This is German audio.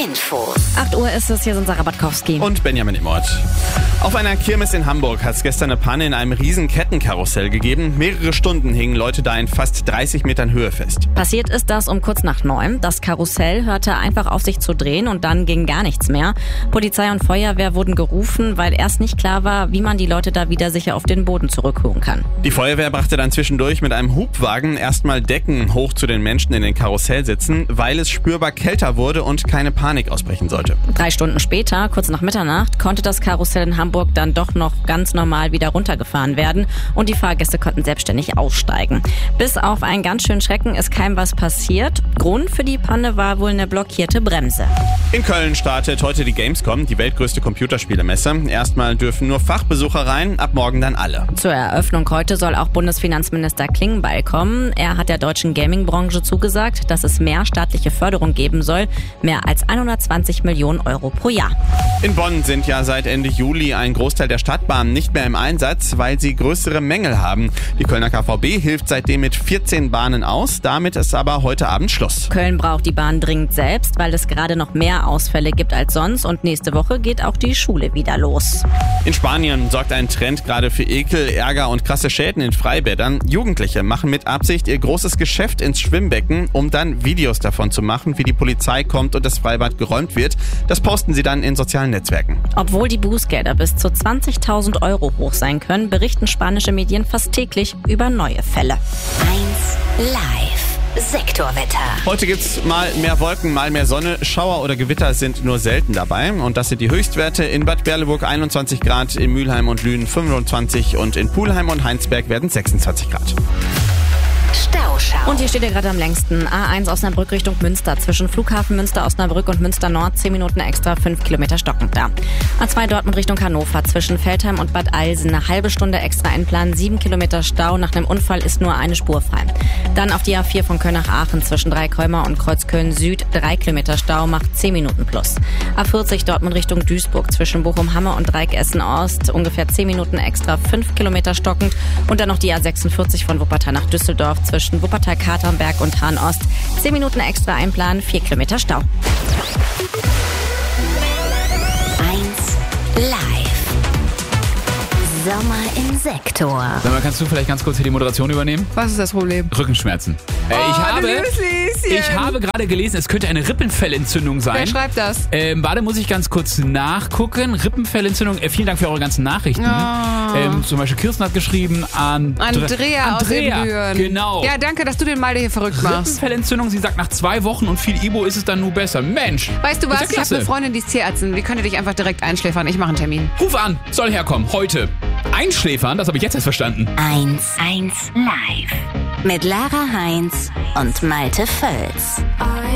Infos. 8 Uhr ist es, hier sind Sarah Batkowski. Und Benjamin Immort. Auf einer Kirmes in Hamburg hat es gestern eine Panne in einem riesen Kettenkarussell gegeben. Mehrere Stunden hingen Leute da in fast 30 Metern Höhe fest. Passiert ist das um kurz nach 9. Das Karussell hörte einfach auf sich zu drehen und dann ging gar nichts mehr. Polizei und Feuerwehr wurden gerufen, weil erst nicht klar war, wie man die Leute da wieder sicher auf den Boden zurückholen kann. Die Feuerwehr brachte dann zwischendurch mit einem Hubwagen erstmal Decken hoch zu den Menschen in den Karussell sitzen, weil es spürbar kälter wurde und keine Panik ausbrechen sollte. 3 Stunden später, kurz nach Mitternacht, konnte das Karussell in Hamburg dann doch noch ganz normal wieder runtergefahren werden und die Fahrgäste konnten selbstständig aussteigen. Bis auf einen ganz schönen Schrecken ist keinem was passiert. Grund für die Panne war wohl eine blockierte Bremse. In Köln startet heute die Gamescom, die weltgrößte Computerspielemesse. Erstmal dürfen nur Fachbesucher rein, ab morgen dann alle. Zur Eröffnung heute soll auch Bundesfinanzminister Klingbeil kommen. Er hat der deutschen Gaming-Branche zugesagt, dass es mehr staatliche Förderung geben soll, mehr als 120 Millionen Euro pro Jahr. In Bonn sind ja seit Ende Juli ein Großteil der Stadtbahnen nicht mehr im Einsatz, weil sie größere Mängel haben. Die Kölner KVB hilft seitdem mit 14 Bahnen aus, damit ist aber heute Abend Schluss. Köln braucht die Bahn dringend selbst, weil es gerade noch mehr Ausfälle gibt als sonst und nächste Woche geht auch die Schule wieder los. In Spanien sorgt ein Trend gerade für Ekel, Ärger und krasse Schäden in Freibädern. Jugendliche machen mit Absicht ihr großes Geschäft ins Schwimmbecken, um dann Videos davon zu machen, wie die Polizei kommt und das Freibad geräumt wird. Das posten sie dann in sozialen Netzwerken. Obwohl die Bußgelder bis zu 20.000 Euro hoch sein können, berichten spanische Medien fast täglich über neue Fälle. 1 Live. Sektorwetter. Heute gibt's mal mehr Wolken, mal mehr Sonne. Schauer oder Gewitter sind nur selten dabei. Und das sind die Höchstwerte. In Bad Berleburg 21 Grad, in Mülheim und Lünen 25 und in Pulheim und Heinsberg werden 26 Grad. Stauschau. Und hier steht er gerade am längsten. A1 Osnabrück Richtung Münster. Zwischen Flughafen Münster Osnabrück und Münster Nord 10 Minuten extra, 5 Kilometer stockend da. A2 Dortmund Richtung Hannover. Zwischen Veltheim und Bad Eilsen eine halbe Stunde extra Einplan, 7 Kilometer Stau. Nach einem Unfall ist nur eine Spur frei. Dann auf die A4 von Köln nach Aachen zwischen Dreikäumer und Kreuzköln Süd 3 Kilometer Stau, macht 10 Minuten plus. A40 Dortmund Richtung Duisburg. Zwischen Bochum-Hamme und Dreieck Essen-Ost ungefähr 10 Minuten extra, 5 Kilometer stockend. Und dann noch die A46 von Wuppertal nach Düsseldorf zwischen Wuppertal-Katernberg und Hahn-Ost. 10 Minuten extra Einplan, 4 Kilometer Stau. 1 Live. Sommer im Sektor. Sag mal, kannst du vielleicht ganz kurz hier die Moderation übernehmen? Was ist das Problem? Rückenschmerzen. Ich habe gerade gelesen, es könnte eine Rippenfellentzündung sein. Wer schreibt das? Warte, muss ich ganz kurz nachgucken. Rippenfellentzündung. Vielen Dank für eure ganzen Nachrichten. Zum Beispiel Kirsten hat geschrieben an Andrea aus Ebenbüren. Genau. Ja, danke, dass du den mal hier verrückt machst. Rippenfellentzündung, sie sagt, nach 2 Wochen und viel Ibo ist es dann nur besser. Mensch. Weißt du ist was? ja Ich habe klasse. eine Freundin, die ist Tierärztin. Die könnte dich einfach direkt einschläfern. Ich mache einen Termin. Ruf an, soll herkommen, heute. Einschläfern, das habe ich jetzt erst verstanden. 1 Live. Mit Lara Heinz und Malte Völz.